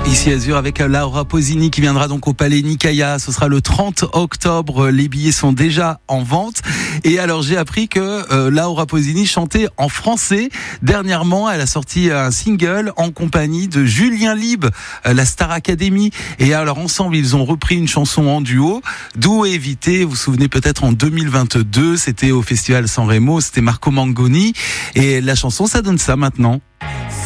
Ici Azur avec Laura Pausini qui viendra donc au Palais Nicaïa. Ce sera le 30 octobre. Les billets sont déjà en vente. Et alors j'ai appris que Laura Pausini chantait en français. Dernièrement, elle a sorti un single en compagnie de Julien Lieb, la Star Academy. Et alors ensemble, ils ont repris une chanson en duo, D'où éviter. Vous vous souvenez peut-être en 2022, c'était au Festival San Remo, c'était Marco Mangoni. Et la chanson, ça donne ça maintenant.